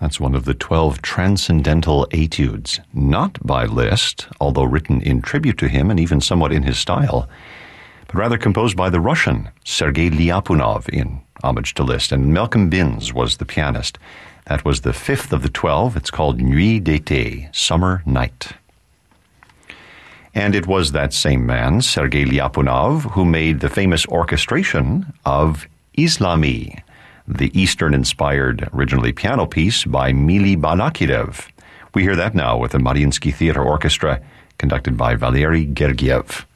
That's one of the 12 transcendental etudes, not by Liszt, although written in tribute to him and even somewhat in his style, but rather composed by the Russian Sergei Lyapunov in homage to Liszt, and Malcolm Binns was the pianist. That was the fifth of the 12. It's called Nuit d'été, Summer Night. And it was that same man, Sergei Lyapunov, who made the famous orchestration of Islami, the Eastern-inspired, originally piano piece by Mili Balakirev. We hear that now with the Mariinsky Theater Orchestra, conducted by Valery Gergiev.